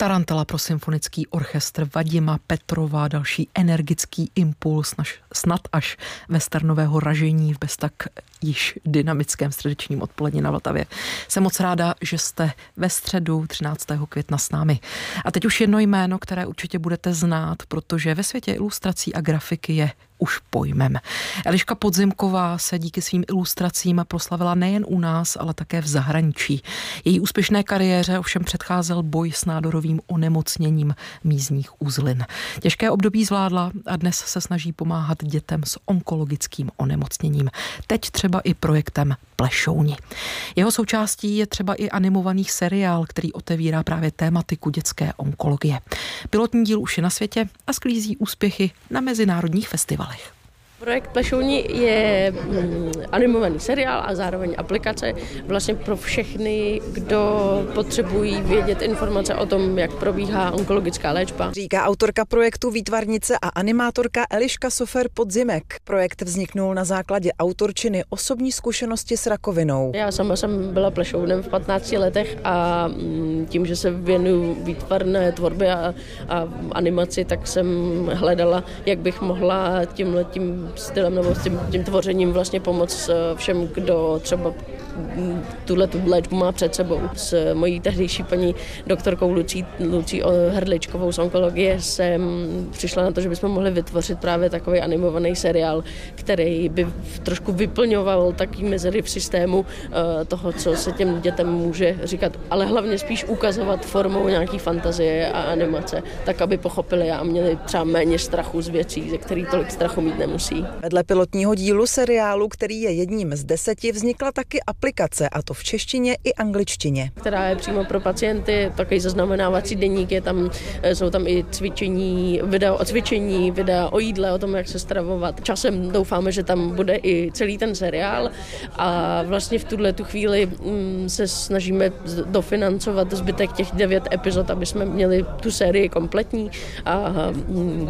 Tarantela pro symfonický orchestr Vadima Petrova, další energický impuls, snad až westernového ražení v beztak již dynamickém středečním odpoledni na Vltavě. Jsem moc ráda, že jste ve středu 13. května s námi. A teď už jedno jméno, které určitě budete znát, protože ve světě ilustrací a grafiky je už pojmem. Eliška Podzimková se díky svým ilustracím proslavila nejen u nás, ale také v zahraničí. Její úspěšné kariéře ovšem předcházel boj s nádorovým onemocněním mízních uzlin. Těžké období zvládla a dnes se snaží pomáhat dětem s onkologickým onemocněním. Teď třeba i projektem Plešouni. Jeho součástí je třeba i animovaný seriál, který otevírá právě tématiku dětské onkologie. Pilotní díl už je na světě a sklízí úspěchy na mezinárodních festivalech. Projekt Plešouni je animovaný seriál a zároveň aplikace vlastně pro všechny, kdo potřebují vědět informace o tom, jak probíhá onkologická léčba. Říká autorka projektu, výtvarnice a animátorka Eliška Sofer Podzimek. Projekt vzniknul na základě autorčiny osobní zkušenosti s rakovinou. Já sama jsem byla plešounem v 15 letech a tím, že se věnuju výtvarné tvorbě a animaci, tak jsem hledala, jak bych mohla tímhletím stylem nebo tím tvořením vlastně pomoct všem, kdo třeba tuhletu léčbu má před sebou. S mojí tehdejší paní doktorkou Lucí Hrdličkovou z onkologie jsem přišla na to, že bychom mohli vytvořit právě takový animovaný seriál, který by trošku vyplňoval taky mezery v systému toho, co se těm dětem může říkat, ale hlavně spíš ukazovat formou nějaký fantazie a animace, tak aby pochopili a měli třeba méně strachu z věcí, ze kterých tolik strachu mít nemusí. Vedle pilotního dílu seriálu, který je jedním z 10, vznikla taky aplikace, a to v češtině i angličtině. Která je přímo pro pacienty, takový zaznamenávací deník, jsou tam i videa o cvičení, videa o jídle, o tom, jak se stravovat. Časem doufáme, že tam bude i celý ten seriál a vlastně v tu chvíli se snažíme dofinancovat zbytek těch 9 epizod, aby jsme měli tu sérii kompletní a